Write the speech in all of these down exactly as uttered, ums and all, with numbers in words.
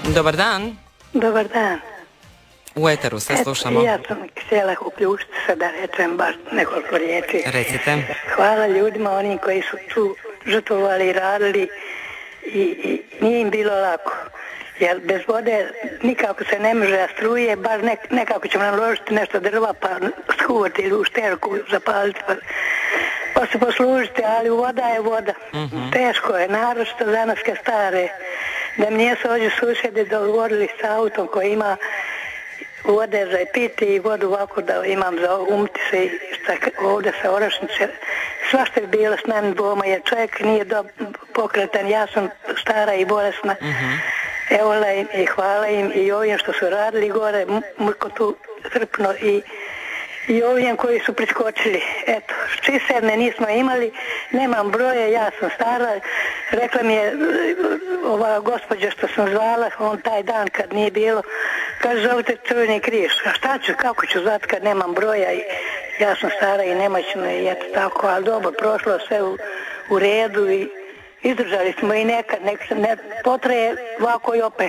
Dobar dan. Dobar dan. U eteru se slušamo. Ja sam htjela uključiti se da rečem baš nekoliko riječi. Recite. Hvala ljudima, onim koji su tu žrtvovali i radili i, i nije im bilo lako. Jer bez vode nikako se ne može, a struje, bar nek, nekako ćemo naložiti nešto drva pa skuvati ili u šterku zapaliti pa, pa se poslužiti, ali voda je voda. Mm-hmm. Teško je, naročito za nas kad stare. Da mi nijesu ovdje susjedi dogovorili sa autom koji ima vode za piti i vodu ovako da imam za umiti se i šta, ovdje sa orašnice. Svašta je bilo s meni dvoma jer čovjek nije do, pokretan, ja sam stara i bolesna. Mm-hmm. Evo im i hvala im i ovim što su radili gore, Mrkotu, Trpno i, i ovim koji su priskočili. Eto, čiserne nismo imali, nemam broje, ja sam stara. Rekla mi je ova gospođa što sam zvala, on taj dan kad nije bilo, kaže zovite Crveni križ. A šta ću, kako ću zvati kad nemam broja i ja sam stara i nemoćna i eto tako, ali dobro, prošlo sve u, u redu i izdržali smo i nekad, nek se ne potraje ovako i opet.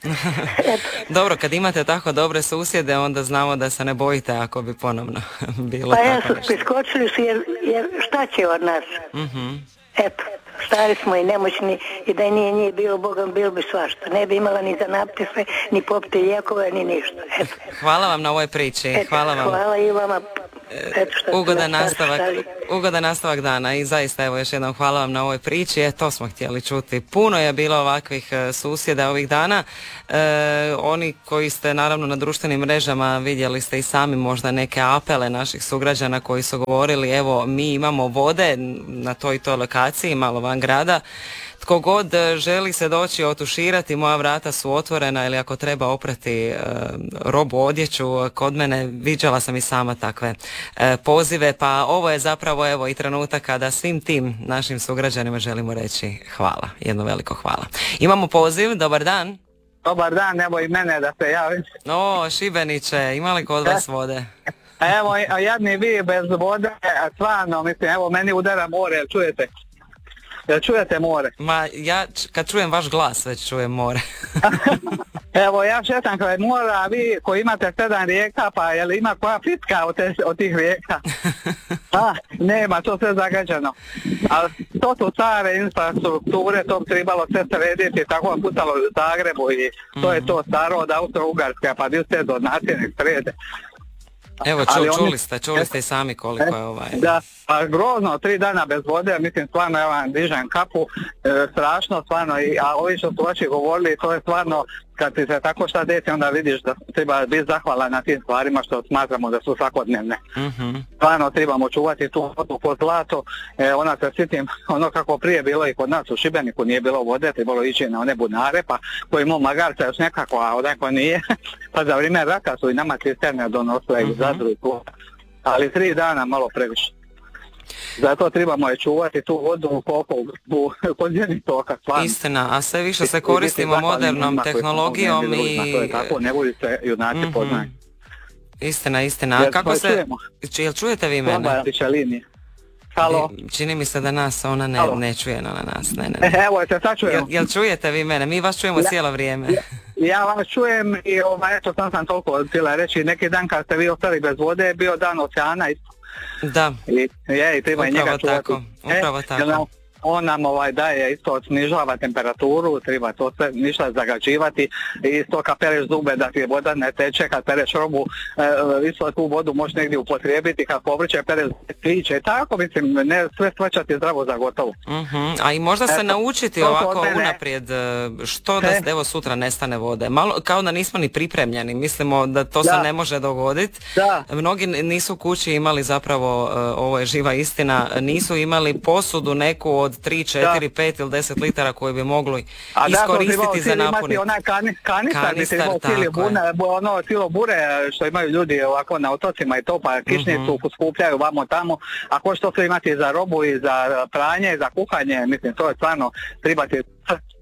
Dobro, kad imate tako dobre susjede, onda znamo da se ne bojite ako bi ponovno bilo pa tako ja nešto. Pa ja priskočili su jer, jer šta će od nas? Mm-hmm. Eto, stari smo i nemoćni i da nije nije bilo Bogom, bilo bi svašta. Ne bi imala ni za napiti sve, ni popiti lijekove, ni ništa. Eto. Hvala vam na ovoj priči. Eto, hvala vam. Hvala i vama. Eto, ugodan nastavak, ugodan nastavak dana i zaista evo još jednom hvala vam na ovoj priči. E, to smo htjeli čuti. Puno je bilo ovakvih e, susjeda ovih dana. E, oni koji ste naravno na društvenim mrežama vidjeli ste i sami možda neke apele naših sugrađana koji su govorili evo mi imamo vode na toj i toj lokaciji malo van grada. Tko god želi se doći otuširati, moja vrata su otvorena ili ako treba oprati e, robu, odjeću, kod mene viđala sam i sama takve e, pozive, pa ovo je zapravo evo i trenutak kada svim tim našim sugrađanima želimo reći hvala, jedno veliko hvala. Imamo poziv, dobar dan. Dobar dan, evo i mene da se javim. O, Šibeniće, ima li kod vas vode? Evo, jadni vi bez vode, stvarno, mislim, evo meni udara more, čujete? Jel čujete more? Ma ja kad čujem vaš glas već čujem more. Evo ja šetam kraj mora, vi koji imate sedam rijeka, pa jel ima koja pitka od, te, od tih rijeka? A, nema, to sve zagađeno. Ali to su stare infrastrukture, to bi trebalo sve srediti, tako vam putalo u Zagrebu i to je to staro od Austro-Ugarske, pa vi ste do nacionalnih srede. Evo, ču, čuli oni, ste, čuli ste i sami koliko je ovaj... Da, pa grozno, tri dana bez vode, mislim, stvarno, ja vam dižem kapu, e, strašno, stvarno, i, a ovi što su vaši govorili, to je stvarno, kad ti se tako šta desi, onda vidiš da treba biti zahvalan na tim stvarima što smatramo da su svakodnevne. Mm-hmm. Stvarno, trebamo čuvati tu vodu pod zlato, e, ona se sjetim, ono kako prije bilo i kod nas u Šibeniku nije bilo vode, trebalo ići na one bunare, pa koji imao magarca još nekako, a odako nije, pa za vrijeme raka su i nama cisterne donosile mm-hmm. i Zadru i tu, ali tri dana malo previše. Zato trebamo je čuvati tu vodu u kopu, u podzemnih toka. Stvarno. Istina, a sve više se koristimo modernom tehnologijom i... To je tako, ne voli se junaci mm-hmm. poznaju. Istina, istina. A kako se... Čujemo? Jel čujete vi mene? Dobar, linije. Halo? Čini mi se da nas ona ne, ne čuje na nas. Ne, ne, ne. Evo, se sad čujemo. Jel, jel čujete vi mene? Mi vas čujemo ja, cijelo vrijeme. Ja, ja vas čujem i ovaj, eto sam sam toliko htjela reći. Neki dan kad ste vi ostali bez vode je bio dan oceana isto. Da. I, je, i treba upravo njega čuvati. Tako, upravo e, tako. On nam ovaj daje isto snižava temperaturu, treba to sve ništa zagađivati i isto kad pereš zube da ti voda ne teče, kad pereš robu e, isto tu vodu možeš negdje upotrijebiti, kad povrće pereš piće, tako mislim, ne sve shvaćati zdravo za gotovo. Uh-huh. A i možda se e, naučiti to, ovako to unaprijed što da e. evo sutra nestane vode, malo kao da nismo ni pripremljeni, mislimo da to da. se ne može dogoditi. Da. Mnogi nisu kući imali zapravo, ovo je živa istina, nisu imali posudu neku od tri, četiri, pet ili deset litara koje bi mogli a iskoristiti za napuniti. Onaj kanistar, kanistar bi trebao cijeli bune, ono cijelo bure što imaju ljudi ovako na otocima i to, pa kišnicu uh-huh. skupljaju vamo tamo, a ko što su imati za robu i za pranje i za kuhanje, mislim, to je stvarno trebati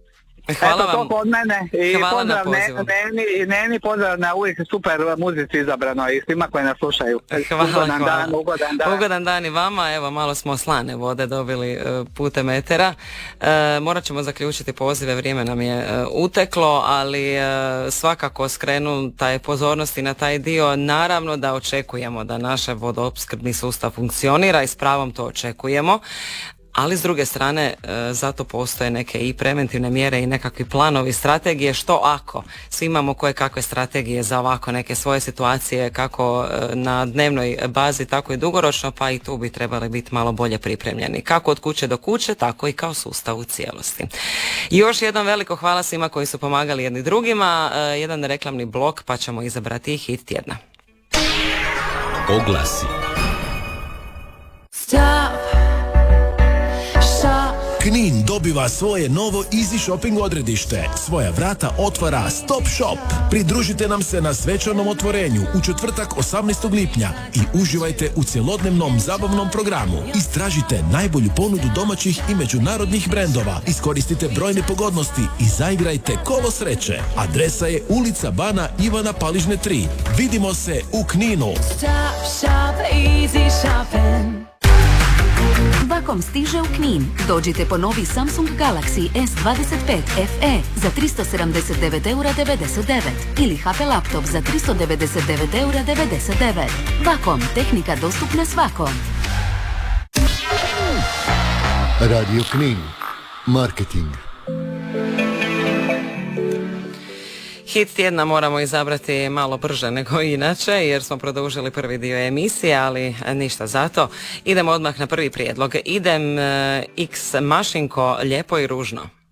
Hvala Eto, vam. to od mene i Hvala pozdrav na pozivu. Neni, i Neni, pozdrav na uvijek super muzici izabrano i svima koji nas slušaju. Hvala, ugodan hvala. dan, ugodan dan. Ugodan dan i vama, evo malo smo slane vode dobili uh, putem etera. Uh, morat ćemo zaključiti pozive, vrijeme nam je uh, uteklo, ali uh, svakako skrenu taj pozornosti na taj dio. Naravno da očekujemo da naš vodoopskrbni sustav funkcionira i s pravom to očekujemo. Ali s druge strane, e, zato postoje neke i preventivne mjere i nekakvi planovi, strategije, što ako svi imamo koje kakve strategije za ovako neke svoje situacije, kako e, na dnevnoj bazi, tako i dugoročno, pa i tu bi trebali biti malo bolje pripremljeni. Kako od kuće do kuće, tako i kao sustav u cijelosti. I još jednom veliko hvala svima koji su pomagali jedni drugima, e, jedan reklamni blok, pa ćemo izabrati hit tjedna. Oglasi. Stop. Knin dobiva svoje novo Easy Shopping odredište. Svoja vrata otvara Stop Shop. Pridružite nam se na svečanom otvorenju u četvrtak osamnaestog lipnja i uživajte u cjelodnevnom zabavnom programu. Istražite najbolju ponudu domaćih i međunarodnih brendova. Iskoristite brojne pogodnosti i zaigrajte kolo sreće. Adresa je ulica Bana Ivana Paližne tri. Vidimo se u Kninu. Stop shop, easy shopping. Vakom stiže u Knin. Dođite po novi Samsung Galaxy S dvadeset pet F E za tristo sedamdeset devet eura devedeset devet ili H P laptop za tristo devedeset devet eura devedeset devet. Vakom, tehnika dostupna svakom. Radio Knin. Marketing. Hit tjedna moramo izabrati malo brže nego inače jer smo produžili prvi dio emisije, ali ništa zato. Idemo odmah na prvi prijedlog. Idem X Mašinko, lijepo i ružno.